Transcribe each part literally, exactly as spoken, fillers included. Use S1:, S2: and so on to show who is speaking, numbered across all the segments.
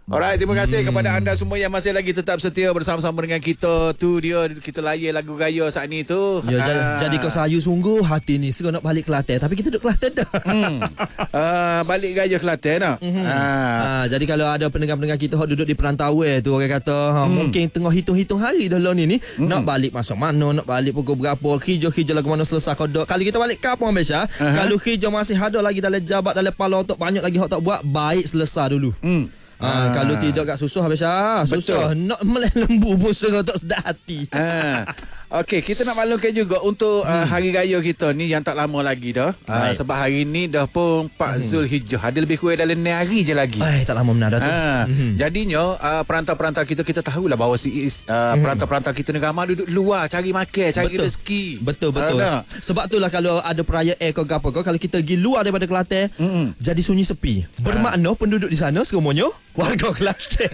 S1: Alright, terima kasih hmm. kepada anda semua yang masih lagi tetap setia bersama-sama dengan kita. Tu dia, kita layan lagu gaya saat ni tu.
S2: Ya, ah. Jadi kau sayu sungguh hati ni seronok balik Kelantan. Tapi kita duduk Kelantan dah.
S1: hmm. uh, Balik gaya Kelantan dah.
S2: Mm-hmm. Ah. Ah, jadi kalau ada pendengar-pendengar kita yang duduk di perantauan tu, orang kata ha, hmm. mungkin tengah hitung-hitung hari dah lah ni ni. Hmm. Nak balik masuk mana, nak balik pukul berapa, hijau-hijau lagu mana selesai kodok. Kalau kita balik kampung Besha, uh-huh. kalau hijau masih ada lagi dalam jabat, dalam pala otak, banyak lagi hak tak buat, baik selesai dulu. Hmm. Ah, kalau tidak kat susah Besha, susah nak meleh lembu pun serotok sedap hati.
S1: Ah. Okey, kita nak maklumkan juga untuk uh, hari raya kita ni yang tak lama lagi dah. Uh, sebab hari ni dah pun empat hmm. Zulhijjah. Ada lebih kurang dalam enam hari je lagi.
S2: Eh, tak lama benar dah tu.
S1: Ha, hmm. Jadinya uh, perantau-perantau kita, kita tahulah bahawa si uh, hmm. perantau-perantau kita ni ramai duduk luar cari makan, cari
S2: betul.
S1: rezeki.
S2: Betul betul. Uh, sebab itulah kalau ada perayaan ke apa ke, kalau kita pergi luar daripada Kelantan, hmm. jadi sunyi sepi. Bermakna penduduk di sana semuanya warga Kelantan.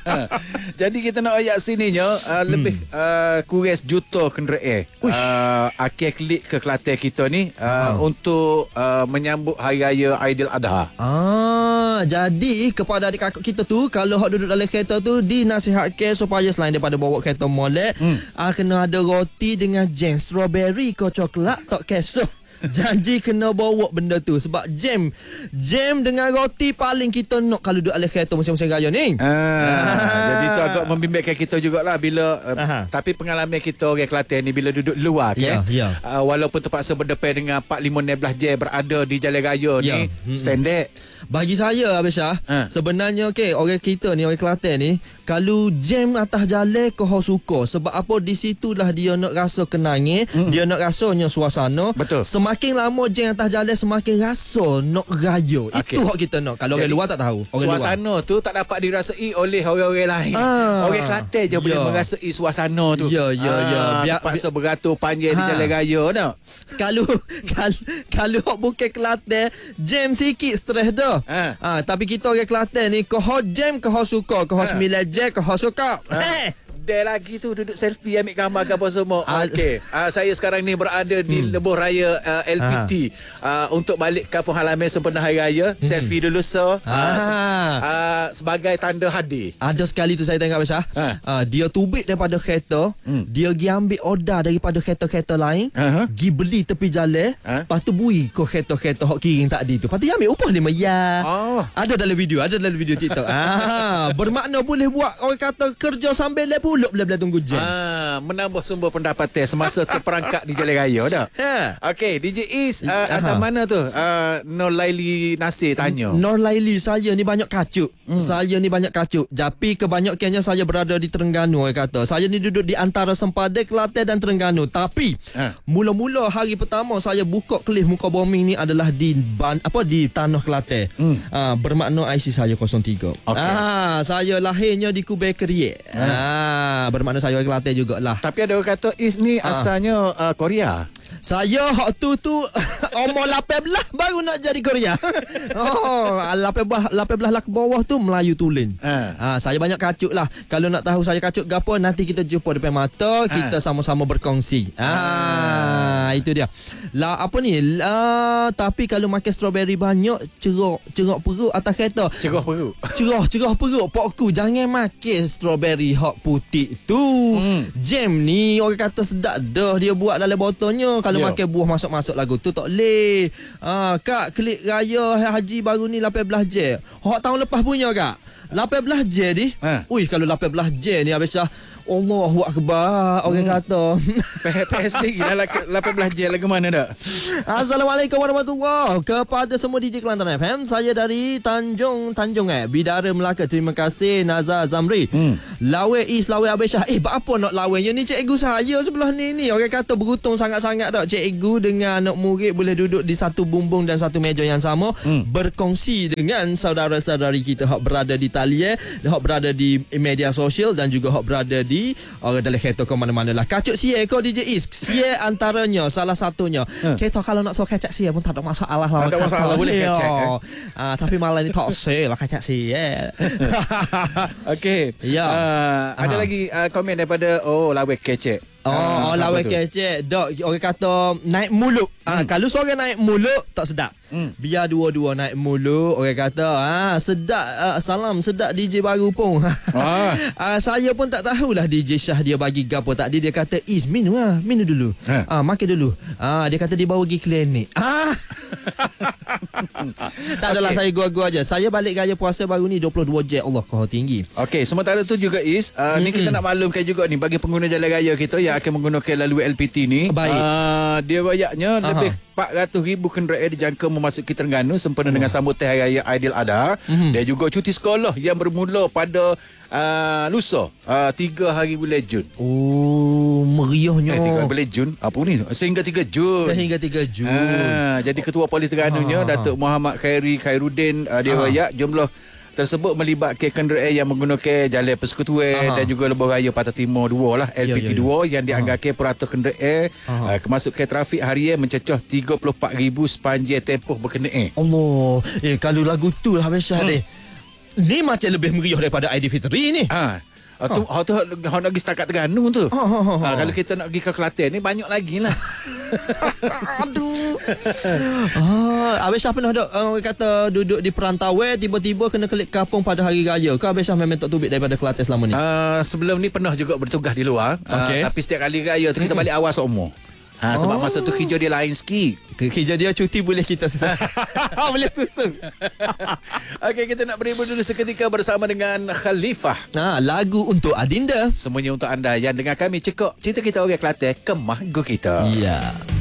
S1: Jadi kita nak ayat sininya uh, hmm. lebih uh, kurang sejuta kenderaan uh, akhir klik ke Kelantan kita ni uh, uh. untuk uh, menyambut Hari Raya Aidil Adha.
S2: Ah, jadi kepada adik kakak kita tu, kalau hak duduk dalam kereta tu, dinasihatkan supaya selain daripada bawa kereta molek, hmm. uh, kena ada roti dengan jam strawberry ke coklat tak kesuh. Janji kena bawa benda tu. Sebab jam Jam dengan roti paling kita nak kalau duduk alis kereta musim-musim raya ni. ah,
S1: ah. Jadi tu agak membimbangkan kita jugalah. Bila uh, tapi pengalaman kita orang Kelantan ni bila duduk luar kan, yeah, yeah. Uh, walaupun terpaksa berdepan dengan empat lima enam belas jam berada di jalan raya yeah. ni hmm. standard.
S2: Bagi saya Abisha, ha. sebenarnya okay, orang kita ni, orang Kelantan ni, kalau jam atas jalan kau suka. Sebab apa? Di situlah dia nak rasa kenangnya, hmm. dia nak rasanya suasana.
S1: Betul.
S2: Semakin lama jam atas jalan, semakin rasa nak raya. Okay. Itu hak kita nak. Kalau orang luar tak tahu. Orang
S1: suasana
S2: luar
S1: tu tak dapat dirasai oleh orang-orang lain. Ah. Orang Kelantan je yeah. boleh merasai suasana tu.
S2: Ya, ya, ya.
S1: Biar terpaksa beratur panjang ha. di jalan raya tak?
S2: Kalau kalau kalau hak bukan Kelantan, jam sikit stres dah. Ha. Ha, tapi kita orang Kelantan ni, kau jam kau suka, kau ha. sembilan jam kau suka. Ha. Hey.
S1: Dia lagi tu duduk selfie, ambil gambar ke apa semua. Okey, uh, saya sekarang ni berada di hmm. lebuh raya uh, L P T uh, untuk balik kampung halaman sempena hari raya. Hmm. Selfie dulu so uh, uh, sebagai tanda hadir.
S2: Ada sekali tu saya tengok Besha, ha. uh, dia tubik daripada kereta, hmm. dia pergi ambil order daripada kereta-kereta lain, uh-huh. pergi beli tepi jalan, uh. lepas tu bui ke kereta-kereta hok kiring tadi tu. Lepas tu dia ambil upah lima ya. Oh. Ada dalam video, ada dalam video TikTok. ah, bermakna boleh buat orang kata kerja sambil lepo puluk bila-bila tunggu jam.
S1: Ah, menambah sumber pendapatan semasa terperangkap di jalan raya dah. Ha. Okey, D J Is uh, asal mana tu? Uh, Nur Laili Nasir tanya.
S2: Nur Laili, saya ni banyak kacuk. Hmm. Saya ni banyak kacuk. Tapi kebanyakannya saya berada di Terengganu, orang kata. Saya ni duduk di antara Sempadan, Kelantan dan Terengganu. Tapi ha. mula-mula hari pertama saya buka kelih muka bumi ni adalah di ban, apa di tanah Kelantan. Hmm. Ah, bermakna I C saya kosong tiga. Okay. Ah, saya lahirnya di Kubai Keriak. Hmm. Ah, bermakna saya orang Kelantan jugalah.
S1: Tapi ada orang kata Is ni ha. asalnya uh, Korea.
S2: Saya hak tu tu umur lapan belas baru nak jadi Korea. Oh, lapan belas lapan belas lah ke bawah tu Melayu tulen. Ha. ha saya banyak kacuk lah. Kalau nak tahu saya kacuk gapo, nanti kita jumpa depan mata, ha. kita sama-sama berkongsi. Ah, ha. itu dia. Lah apa ni? La, tapi kalau makan strawberry banyak cerok cerok perut atas kereta.
S1: Cerah perut.
S2: Cerah cerah perut pokku. Jangan makan strawberry hot putih tu. Hmm. Jam ni orang kata sedap dah dia buat dalam botolnya. Kalau yeah. makan buah masuk-masuk lagu tu tak leh. Ah, kak klik raya haji baru ni lapan belas jam. Hak tahun lepas punya kak. lapan belas jam ni. Ha. Ui, kalau lapan belas jam ni habis dah Allahu Akbar orang hmm. kata.
S1: P S lagi dah lapan belas jam lagu mana dak?
S2: Assalamualaikum warahmatullahi kepada semua D J Kelantan F M. Saya dari Tanjung Tanjung eh Bidara Melaka. Terima kasih Nazar Zamri. Hmm. Lawe Is Lawe Abisha. Eh apa nak lawenya ni cikgu saya sebelah ni ni. Orang kata beruntung sangat-sangat dak cikgu dengan anak murid boleh duduk di satu bumbung dan satu meja yang sama, hmm. berkongsi dengan saudara-saudari kita hak berada di talian, hak berada di media sosial dan juga hak berada di orang dalam kereta ke mana-mana lah. Kacuk sia kau D J Is. Sia antaranya salah satunya. Hmm. Kereta kalau nak suruh kacak sia pun tak ada masalah lah.
S1: Tak ada masalah boleh kacak. Eh?
S2: Ah, tapi malah ni tak sia lah kacak sia.
S1: Okey.
S2: Ya.
S1: Uh, ada lagi uh, komen daripada oh lawe kecek.
S2: Oh,
S1: Ah,
S2: oh lawan
S1: tu?
S2: kecek. Dok, orang kata naik mulut. Hmm. Ah, kalau seorang naik mulut tak sedap. Hmm. Biar dua-dua naik mulut. Orang kata, ah sedap. Ah, salam sedap D J baru pun.
S1: Ah.
S2: ah, saya pun tak tahulah D J Syah dia bagi gapo tak. Dia, dia kata, "Is minum ah, minum dulu."
S1: Ha.
S2: Ah, makan dulu. Ah, dia kata dia bawa pergi klinik. Ah. tak adalah okay. Saya gua-gua aja. Saya balik gaya puasa baru ni dua puluh dua Jet. Allah kau tinggi.
S1: Okey, sementara tu juga Is, uh, ni kita nak maklumkan juga ni bagi pengguna jalan raya kita yang akan menggunakan laluan L P T ni.
S2: Baik.
S1: Uh, dia banyaknya
S2: Aha.
S1: lebih empat ratus ribu kenderaan dijangka memasuki Terengganu sempena oh. dengan sambutan Hari Raya Aidiladha mm-hmm. dan juga cuti sekolah yang bermula pada uh, lusa uh, tiga hari bulan Jun.
S2: Oh, meriahnya.
S1: Eh, tiga hari bulan Jun. Apa ni? Sehingga tiga Jun.
S2: Sehingga tiga Jun.
S1: Uh, jadi Ketua Polis Terengganu-nya
S2: ha.
S1: Datuk Muhammad Khairi Khairuddin uh, dia royak jumlah tersebut melibatkan kenderaan yang menggunakan jalan persekutuan dan juga lebuh raya Patah Timur dua lah L P T dua ya, ya, ya. yang dianggarkan peratus kenderaan uh, kemasukan trafik harian mencecah tiga puluh empat ribu sepanjang tempoh berkenaan.
S2: Allah. Eh kalau lagu tu lah Syah hmm. deh. Ni macam lebih meriah daripada Aidilfitri ni.
S1: Ha. Ha tu ha tu ha nak pergi setakat Terengganu tu. Ha, ha, ha, ha. Ha, kalau kita nak pergi ke Kelantan ni banyak lagi lah.
S2: Aduh. ah, Abis Syah pernah dok orang uh, kata duduk di perantauan tiba-tiba kena kelik kampung pada hari raya. Kau Abis Syah memang tak tubik daripada Kelantan selama ni?
S1: Uh, sebelum ni pernah juga bertugas di luar. Okay. Uh, tapi setiap kali raya tu kita balik awal seumur. Ha, sebab oh. masa tu kerja dia lain sikit.
S2: Kerja dia cuti boleh kita susun. Boleh susun.
S1: Okey, kita nak beribu dulu seketika bersama dengan Khalifah.
S2: Ha, lagu untuk Adinda.
S1: Semuanya untuk anda yang dengar kami cekok cerita kita orang Kelantan, Kemah Go Kita.
S2: Ya.